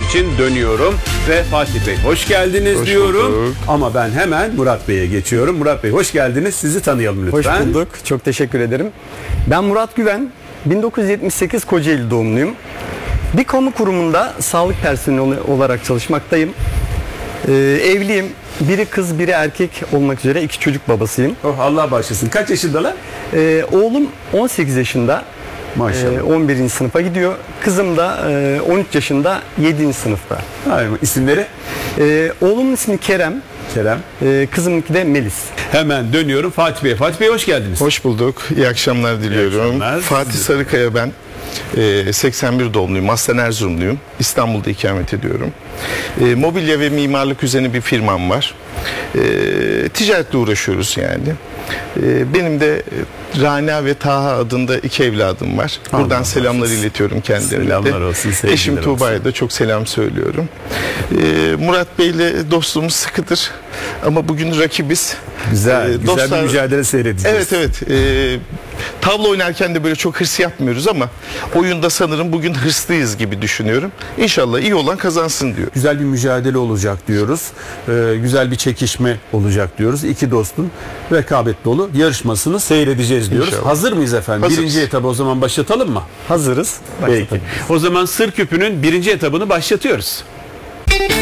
için dönüyorum ve Fatih Bey hoş geldiniz diyorum. Bulduk. Ama ben hemen Murat Bey'e geçiyorum. Murat Bey hoş geldiniz. Sizi tanıyalım lütfen. Hoş bulduk. Çok teşekkür ederim. Ben Murat Güven. 1978 Kocaeli doğumluyum. Bir kamu kurumunda sağlık personeli olarak çalışmaktayım. Evliyim. Biri kız, biri erkek olmak üzere 2 çocuk babasıyım. Oh, Allah bağışlasın. Kaç yaşındalar? Oğlum 18 yaşında. Maşallah. 11. sınıfa gidiyor. Kızım da 13 yaşında 7. sınıfta. Hayır, isimleri? Oğlumun ismi Kerem. Kerem. Kızımınki de Melis. Hemen dönüyorum Fatih Bey. Fatih Bey hoş geldiniz. Hoş bulduk. İyi akşamlar diliyorum. akşamlar. Fatih Sarıkaya ben. 81 doğumluyum. Aslen Erzurumluyum. İstanbul'da ikamet ediyorum. Mobilya ve mimarlık üzerine bir firmam var. Ticaretle uğraşıyoruz yani. Benim de Rana ve Taha adında 2 evladım var. Buradan Allah selamlar olsun. iletiyorum kendilerine. Selamlar olsun, sevgiler Eşim olsun. Tuğba'ya da çok selam söylüyorum. Murat Bey'le dostluğumuz sıkıdır. Ama bugün rakibiz. Güzel, güzel bir mücadele seyredeceğiz. Evet. Tavla oynarken de böyle çok hırs yapmıyoruz ama oyunda sanırım bugün hırslıyız gibi düşünüyorum. İnşallah iyi olan kazansın diyor. Güzel bir mücadele olacak diyoruz. Güzel bir çekişme olacak diyoruz. 2 dostun rekabet dolu yarışmasını seyredeceğiz diyoruz. İnşallah. Hazır mıyız efendim? Hazırız. Birinci etabı o zaman başlatalım mı? Hazırız. Peki. O zaman Sır Küpü'nün 1. etabını başlatıyoruz.